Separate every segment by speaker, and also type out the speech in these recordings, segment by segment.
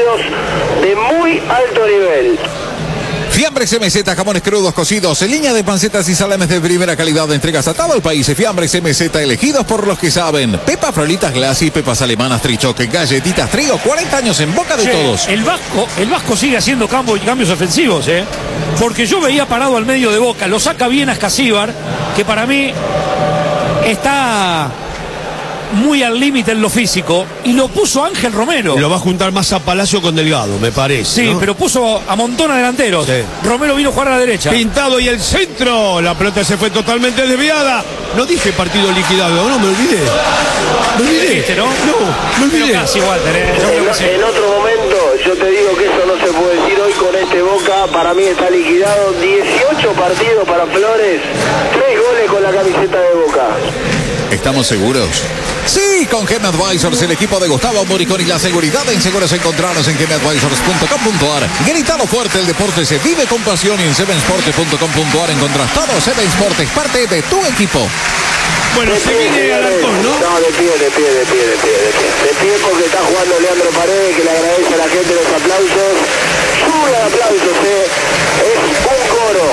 Speaker 1: partidos de muy alto nivel.
Speaker 2: Fiambres MZ, jamones crudos cocidos, en línea de pancetas y salames de primera calidad de entregas a todo el país. Fiambres MZ, elegidos por los que saben. Pepa, frolitas Glassy, pepas alemanas, trichoque, galletitas, trigo, 40 años en boca de todos.
Speaker 3: El Vasco sigue haciendo cambios ofensivos, porque yo veía parado al medio de Boca, lo saca bien a Escasíbar, que para mí está muy al límite en lo físico, y lo puso Ángel Romero.
Speaker 4: Lo va a juntar más a Palacio con Delgado, me parece.
Speaker 3: Sí,
Speaker 4: ¿no?
Speaker 3: pero puso a montón a delanteros. Sí. Romero vino a jugar a la derecha.
Speaker 4: Pintado y el centro. La pelota se fue totalmente desviada. No dije partido liquidado, no, me olvidé. Me olvidé.
Speaker 3: ¿Viste, no?
Speaker 4: No, me olvidé.
Speaker 3: Casi, Walter,
Speaker 1: En otro momento, yo te digo que eso no se puede decir hoy con este Boca. Para mí está liquidado. 18 partidos para Flores. 3 goles con la camiseta de Boca.
Speaker 2: ¿Estamos seguros? Sí, con Gem Advisors, el equipo de Gustavo Moricón y la seguridad en seguros encontrarnos en gemadvisors.com.ar. Gritado fuerte, el deporte se vive con pasión y en sevensports.com.ar encontrás todo. Seven Sports es parte de tu equipo.
Speaker 4: Bueno, se viene Alarcón, ¿no?
Speaker 1: No, de pie porque está jugando Leandro Paredes, que le agradece a la gente los aplausos. Sube aplausos, es un coro.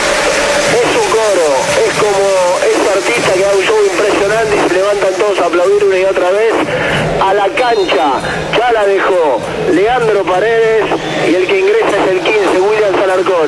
Speaker 1: Es como ese artista que da un show impresionante y se levantan todos a aplaudir una y otra vez. A la cancha ya la dejó Leandro Paredes y el que ingresa es el 15, William Alarcón.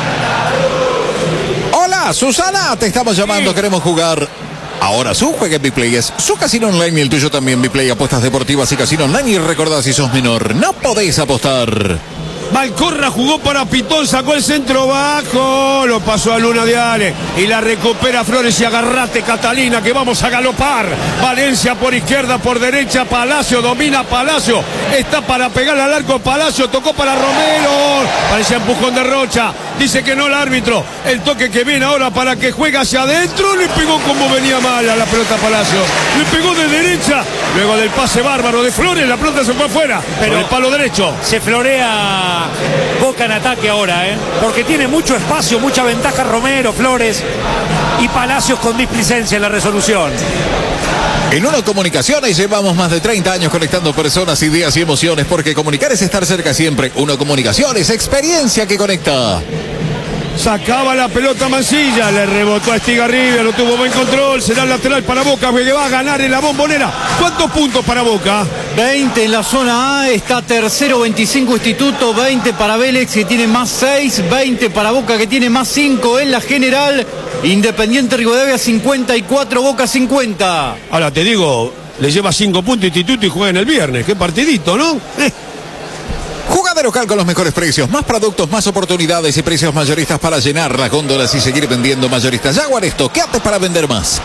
Speaker 2: Hola, Susana, te estamos llamando, queremos jugar. Ahora su juega en Biplay es su casino online y el tuyo también. Biplay, apuestas deportivas y casino online. Y recordad, si sos menor, no podéis apostar.
Speaker 4: Malcorra jugó para Pitón, sacó el centro bajo, lo pasó a Luna de Ale y la recupera Flores. Y agarrate, Catalina, que vamos a galopar. Valencia por izquierda, por derecha, Palacio, domina Palacio, está para pegar al arco Palacio, tocó para Romero, parecía empujón de Rocha, dice que no el árbitro. El toque que viene ahora para que juegue hacia adentro, le pegó como venía mal a la pelota Palacio, le pegó de derecha, luego del pase bárbaro de Flores, la pelota se fue afuera, pero el palo derecho.
Speaker 3: Se florea Boca en ataque ahora, porque tiene mucho espacio, mucha ventaja Romero, Flores y Palacios con displicencia en la resolución.
Speaker 2: En Uno Comunicaciones llevamos más de 30 años conectando personas, ideas y emociones, porque comunicar es estar cerca siempre. Uno Comunicaciones, experiencia que conecta.
Speaker 4: Sacaba la pelota Mancilla, le rebotó a Estigarribia, lo tuvo buen control, será lateral para Boca, que va a ganar en la Bombonera. ¿Cuántos puntos para Boca?
Speaker 5: 20 en la zona A, está tercero 25 Instituto, 20 para Vélez que tiene más 6, 20 para Boca que tiene más 5 en la general. Independiente Rivadavia 54, Boca 50.
Speaker 4: Ahora te digo, le lleva 5 puntos Instituto y juega en el viernes, qué partidito, ¿no?
Speaker 2: Juga de local con los mejores precios, más productos, más oportunidades y precios mayoristas para llenar las góndolas y seguir vendiendo mayoristas. Jaguar esto, ¿qué haces para vender más?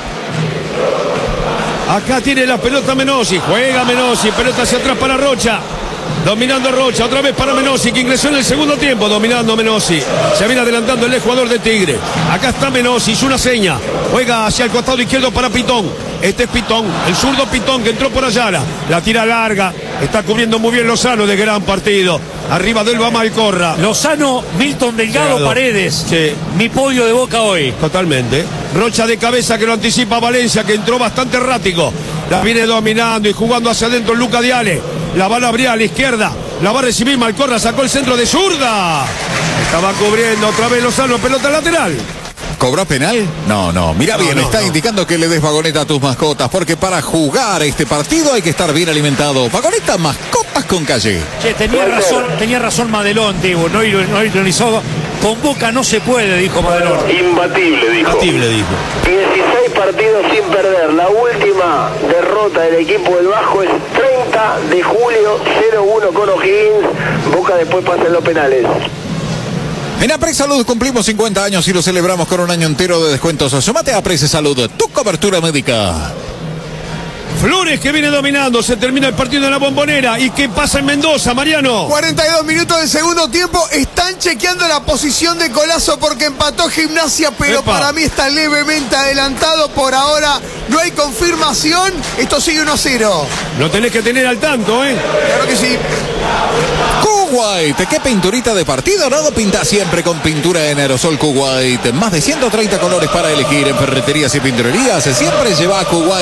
Speaker 4: Acá tiene la pelota Menossi, juega Menossi, pelota hacia atrás para Rocha. Dominando Rocha, otra vez para Menossi, que ingresó en el segundo tiempo, dominando Menossi. Se viene adelantando el jugador de Tigre. Acá está Menossi, hizo una seña. Juega hacia el costado izquierdo para Pitón. Este es Pitón, el zurdo Pitón que entró por Ayala. La tira larga, está cubriendo muy bien Lozano, de gran partido. Arriba de él va Malcorra.
Speaker 3: Lozano, Milton Delgado, Paredes.
Speaker 4: Sí.
Speaker 3: Mi podio de Boca hoy.
Speaker 4: Totalmente. Rocha de cabeza que lo anticipa Valencia, que entró bastante errático. La viene dominando y jugando hacia adentro Luca Diale. La van a abrir a la izquierda. La va a recibir Malcorra, sacó el centro de zurda. Estaba cubriendo otra vez Lozano, pelota lateral.
Speaker 2: ¿Cobró penal? No. Mira bien, está indicando que le des vagoneta a tus mascotas, porque para jugar este partido hay que estar bien alimentado. Vagoneta, mascotas con calle.
Speaker 3: Che, tenía razón Madelón, Diego, no ironizó. Con Boca no se puede, dijo Madelón.
Speaker 1: Imbatible, dijo.
Speaker 4: 16
Speaker 1: partidos sin perder. La última derrota del equipo del Bajo es 30 de julio, 0-1 con O'Higgins. Boca después pasa en los penales.
Speaker 2: En Apres Salud cumplimos 50 años y lo celebramos con un año entero de descuentos. Sumate a Apres Salud, tu cobertura médica.
Speaker 4: Flores que viene dominando, se termina el partido en la Bombonera. ¿Y qué pasa en Mendoza, Mariano?
Speaker 6: 42 minutos del segundo tiempo, están chequeando la posición de Colazo porque empató Gimnasia, pero para mí está levemente adelantado. Por ahora no hay confirmación, esto sigue 1-0.
Speaker 4: Lo tenés que tener al tanto, ¿eh?
Speaker 6: Claro que sí.
Speaker 2: Kuwait, qué pinturita de partido, ¿no? Pinta siempre con pintura en aerosol Kuwait. Más de 130 colores para elegir en ferreterías y pinturerías. Siempre lleva a Kuwait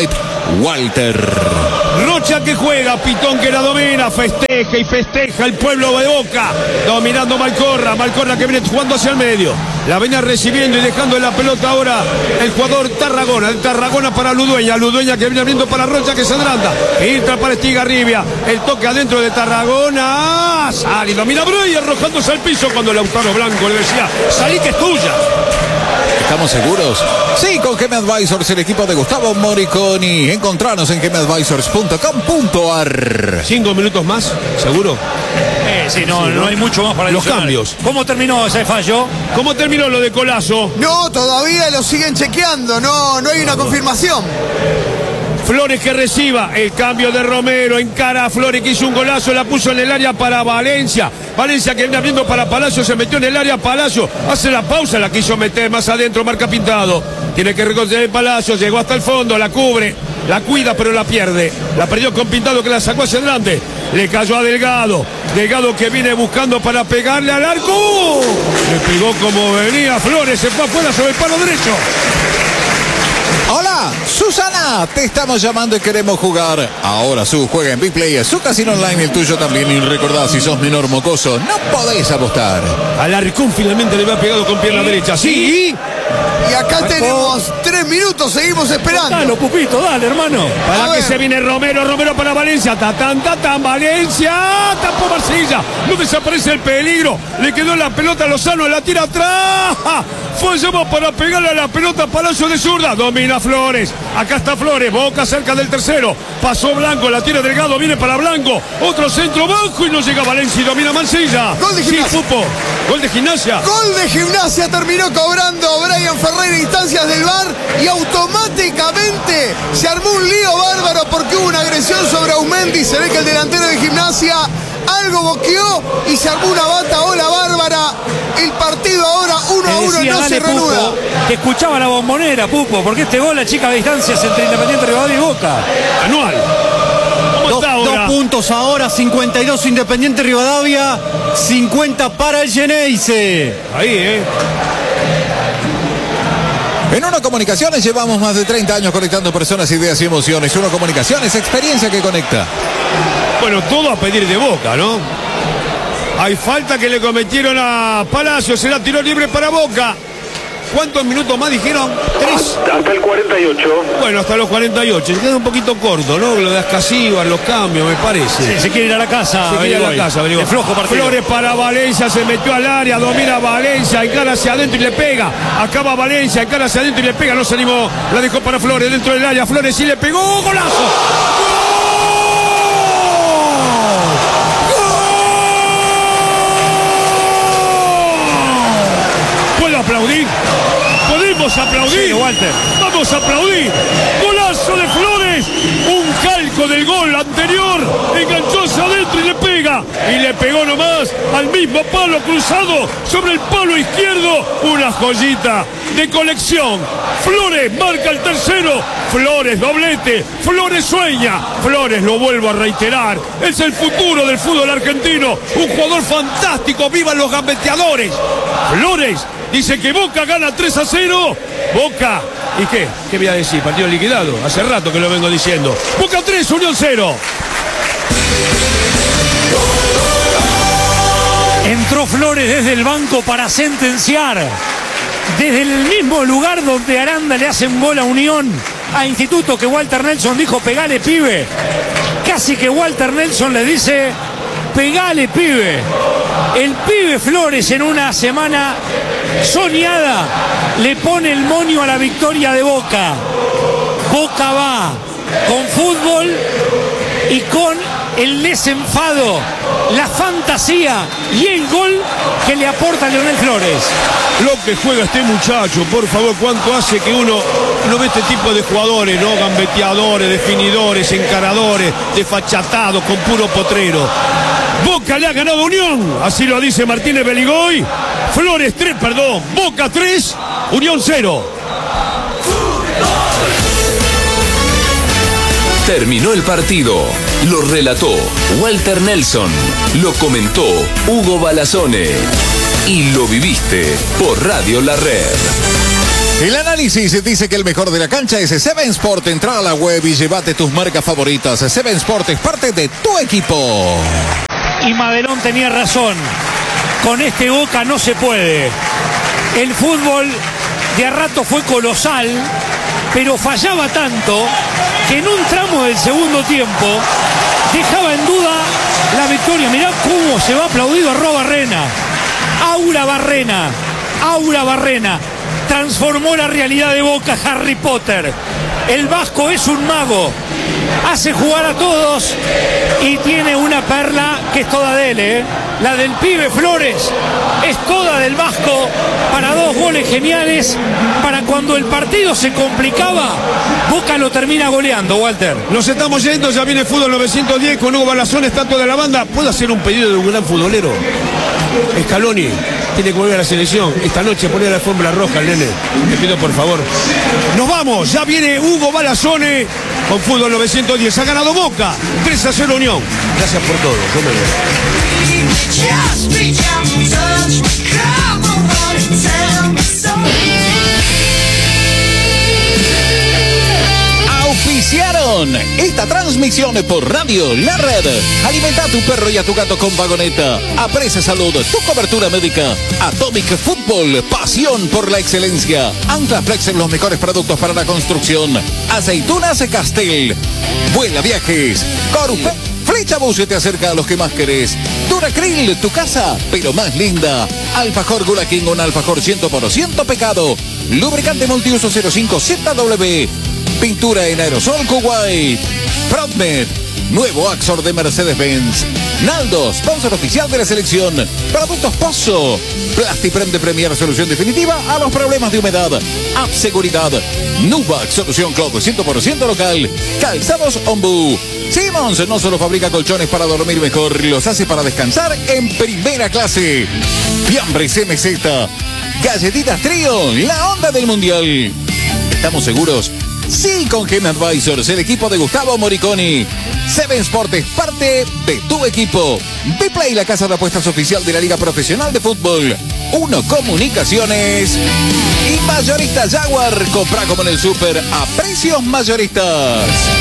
Speaker 2: Walter.
Speaker 4: Rocha que juega, Pitón que la domina, festeja y festeja el pueblo de Boca, dominando Malcorra que viene jugando hacia el medio, la venía recibiendo y dejando en la pelota ahora el jugador Tarragona, el Tarragona para Ludueña que viene abriendo para Rocha que se adelanta, entra para Estigarribia, el toque adentro de Tarragona, sale y domina Brey arrojándose al piso cuando Lautaro Blanco le decía, salí que es tuya.
Speaker 2: ¿Estamos seguros? Sí, con GM Advisors, el equipo de Gustavo Moriconi. Encontranos en gmadvisors.com.ar.
Speaker 4: 5 minutos más, ¿seguro?
Speaker 3: Sí, no hay mucho más para
Speaker 4: los
Speaker 3: adicionar.
Speaker 4: Cambios.
Speaker 3: ¿Cómo terminó ese fallo?
Speaker 4: ¿Cómo terminó lo de Colazo?
Speaker 6: No, todavía lo siguen chequeando, no hay una confirmación.
Speaker 4: Flores que reciba el cambio de Romero, encara a Flores que hizo un golazo, la puso en el área para Valencia que viene abriendo para Palacio, se metió en el área Palacio, hace la pausa, la quiso meter más adentro, marca Pintado, tiene que recoger el Palacio, llegó hasta el fondo, la cubre, la cuida pero la pierde, la perdió con Pintado que la sacó hacia adelante, le cayó a Delgado que viene buscando para pegarle al arco, le pegó como venía Flores, se fue afuera sobre el palo derecho.
Speaker 2: Hola, Susana, te estamos llamando y queremos jugar. Ahora juega en Bplay, su casino online, el tuyo también. Y recordad, si sos menor mocoso, no podés apostar.
Speaker 4: Alarcón finalmente le había pegado con pierna derecha, sí.
Speaker 6: Y acá tenemos 3 minutos, seguimos esperando.
Speaker 3: Dale, Pupito, dale, hermano.
Speaker 4: Para que se viene Romero para Valencia, tatán, Valencia, tapó Marsella, no desaparece el peligro, le quedó la pelota a Lozano, la tira atrás, fue llamado para pegarle a la pelota a Palacio de zurda, domina Flores, acá está Flores, Boca cerca del tercero, pasó Blanco, la tira Delgado, viene para Blanco, otro centro bajo y no llega Valencia y domina Mansilla.
Speaker 6: Gol de Gimnasia.
Speaker 4: Gol de Gimnasia.
Speaker 6: Gol de Gimnasia, terminó cobrando Brian Ferreira, instancias del VAR, y automáticamente se armó un lío bárbaro porque hubo una agresión sobre Aumendi. Se ve que el delantero de Gimnasia algo boqueó y se armó una bata ola bárbara. El partido ahora 1-1 no se reanuda.
Speaker 3: Pupo, que escuchaba la bombonera, Pupo, porque este gol achica distancias entre Independiente Rivadavia y Boca.
Speaker 4: Anual.
Speaker 5: Dos puntos ahora, 52 Independiente Rivadavia, 50 para el Geneise.
Speaker 4: Ahí,
Speaker 2: En Uno Comunicaciones llevamos más de 30 años conectando personas, ideas y emociones. Uno Comunicaciones, experiencia que conecta.
Speaker 4: Bueno, todo a pedir de Boca, ¿no? Hay falta que le cometieron a Palacio, será tiro libre para Boca. ¿Cuántos minutos más dijeron? 3.
Speaker 1: Hasta el 48.
Speaker 4: Bueno, hasta los 48. Se queda un poquito corto, ¿no? Lo de Ascasíbar, los cambios, me parece.
Speaker 3: Sí, se quiere ir a la casa.
Speaker 4: Se quiere ir a la casa,
Speaker 3: de flojo partido.
Speaker 4: Flores para Valencia, se metió al área, domina Valencia, encara hacia adentro y le pega. Acaba Valencia, encara hacia adentro y le pega. No se animó, la dejó para Flores dentro del área. Flores sí le pegó. ¡Golazo! ¿Puedo aplaudir? ¿Podemos aplaudir?
Speaker 3: Sí, Walter.
Speaker 4: Vamos a aplaudir. Golazo de Flores. Un calco del gol anterior. Enganchó hacia adentro y le pega. Y le pegó nomás al mismo palo cruzado sobre el palo izquierdo. Una joyita de colección. Flores marca el tercero. Flores doblete. Flores sueña. Flores, lo vuelvo a reiterar, es el futuro del fútbol argentino. Un jugador fantástico. ¡Vivan los gambeteadores! Flores dice que Boca gana 3-0. Boca, ¿y qué? ¿Qué voy a decir? Partido liquidado. Hace rato que lo vengo diciendo. Boca 3, Unión 0.
Speaker 3: Entró Flores desde el banco para sentenciar. Desde el mismo lugar donde Aranda le hace un gol a Unión, a Instituto, que Walter Nelson dijo, pegale, pibe. Casi que Walter Nelson le dice, pegale, pibe. El pibe Flores, en una semana soñada, le pone el moño a la victoria de Boca. Boca va con fútbol y con el desenfado, la fantasía y el gol que le aporta Leonel Flores.
Speaker 4: Lo que juega este muchacho, por favor, cuánto hace que uno no ve este tipo de jugadores, ¿no? Gambeteadores, definidores, encaradores, desfachatados, con puro potrero. Boca le ha ganado a Unión, así lo dice Martínez Beligoy. Flores 3, perdón, Boca 3, Unión 0.
Speaker 7: Terminó el partido. Lo relató Walter Nelson. Lo comentó Hugo Balazone. Y lo viviste por Radio La Red.
Speaker 2: El análisis dice que el mejor de la cancha es Seven Sport. Entra a la web y llévate tus marcas favoritas. Seven Sport es parte de tu equipo.
Speaker 3: Y Madelón tenía razón. Con este Boca no se puede. El fútbol de a rato fue colosal, pero fallaba tanto que en un tramo del segundo tiempo dejaba en duda la victoria. Mirá cómo se va aplaudido a Barrena. Aura Barrena. Transformó la realidad de Boca, Harry Potter. El vasco es un mago. Hace jugar a todos y tiene una perla que es toda de él, La del pibe Flores es toda del vasco para 2 goles geniales. Para cuando el partido se complicaba, Boca lo termina goleando, Walter.
Speaker 4: Nos estamos yendo, ya viene Fútbol 910 con Hugo Balazón, estatua de la banda. ¿Puedo hacer un pedido de un gran futbolero? Scaloni tiene que volver a la selección. Esta noche poner la fórmula roja al nene. Te pido por favor. Nos vamos, ya viene Hugo Balazone con Fútbol 910. Ha ganado Boca, 3-0 Unión. Gracias por todo. Yo me
Speaker 2: Auspiciaron esta transmisión por Radio La Red. Alimenta a tu perro y a tu gato con Vagoneta. Aprecia Salud, tu cobertura médica. Atomic Fútbol, pasión por la excelencia. Ancla Flex, los mejores productos para la construcción. Aceitunas Castel. Vuela Viajes. Corupé. Flecha Bus te acerca a los que más querés. Duracril, tu casa, pero más linda. Alfajor Gula King, un alfajor 100% pecado. Lubricante multiuso 05ZW. Pintura en aerosol Kuwait. Prodmed, nuevo Axor de Mercedes-Benz. Naldo, sponsor oficial de la selección. Productos Pozo. Plastiprem de Premier, solución definitiva a los problemas de humedad. App Seguridad. Nubac, solución cloud 100% local. Calzados Ombu. Simmons no solo fabrica colchones para dormir mejor, los hace para descansar en primera clase. Fiambres MZ. Galletitas Trío, la onda del mundial. ¿Estamos seguros? Sí, con Game Advisors, el equipo de Gustavo Moriconi. Seven Sport es parte de tu equipo. Bplay, la casa de apuestas oficial de la Liga Profesional de Fútbol. Uno Comunicaciones y Mayorista Jaguar. Compra como en el súper a precios mayoristas.